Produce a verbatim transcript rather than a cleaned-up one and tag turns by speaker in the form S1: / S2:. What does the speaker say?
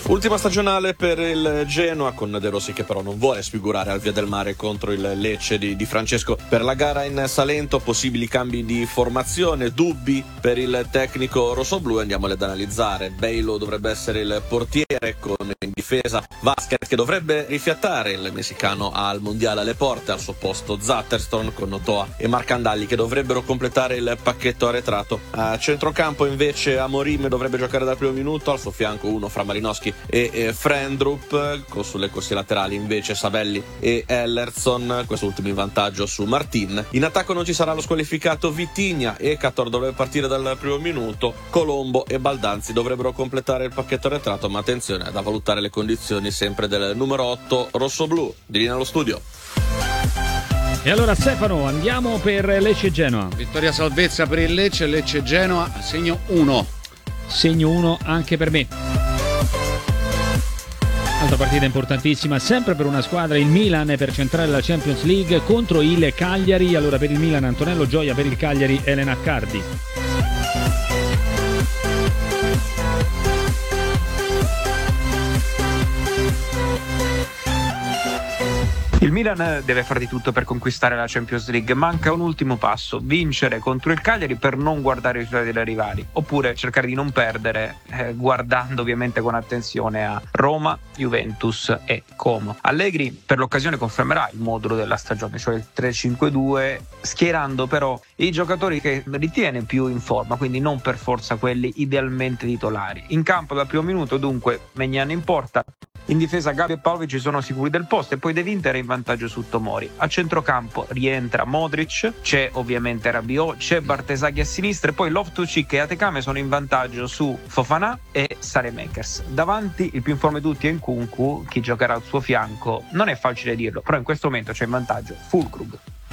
S1: Ultima stagionale per il Genoa, con De Rossi che però non vuole sfigurare al Via del Mare contro il Lecce di, di Francesco per la gara in Salento. Possibili cambi di formazione, dubbi per il tecnico rossoblu, andiamoli ad analizzare. Bailo dovrebbe essere il portiere, con in difesa Vasquez che dovrebbe rifiatare, il messicano al mondiale alle porte, al suo posto Zatterston, con Notoa e Marcandalli che dovrebbero completare il pacchetto arretrato. A centrocampo invece Amorim dovrebbe giocare dal primo minuto, al suo fianco uno fra Malinowski e, e Frendrup, con sulle corsie laterali invece Savelli e Ellerson, quest'ultimo in vantaggio su Martin. In attacco non ci sarà lo squalificato Vitinha, e Cator dovrebbe partire dal primo minuto. Colombo e Baldanzi dovrebbero completare il pacchetto arretrato, ma attenzione ad valutare le condizioni sempre del numero otto rossoblu. Di linea allo studio.
S2: E allora Stefano, andiamo per Lecce-Genoa.
S3: Vittoria salvezza per il Lecce, Lecce-Genoa, segno uno.
S2: Segno uno anche per me. Altra partita importantissima sempre per una squadra, il Milan, per centrare la Champions League contro il Cagliari. Allora per il Milan Antonello Gioia, per il Cagliari Elena Accardi.
S4: Il Milan deve fare di tutto per conquistare la Champions League, manca un ultimo passo: vincere contro il Cagliari per non guardare i risultati dei rivali, oppure cercare di non perdere, eh, guardando ovviamente con attenzione a Roma, Juventus e Como. Allegri per l'occasione confermerà il modulo della stagione, cioè il tre cinque due, schierando però i giocatori che ritiene più in forma, quindi non per forza quelli idealmente titolari. In campo dal primo minuto dunque Maignan in porta, in difesa Gavi e Pavlovic sono sicuri del posto, e poi De Winter è in vantaggio su Tomori. A centrocampo rientra Modric, c'è ovviamente Rabiot, c'è Bartesaghi a sinistra, e poi Loftus-Cheek e Atekame sono in vantaggio su Fofana e Saelemaekers. Davanti il più in forma di tutti è Nkunku, chi giocherà al suo fianco non è facile dirlo, però in questo momento c'è in vantaggio Füllkrug.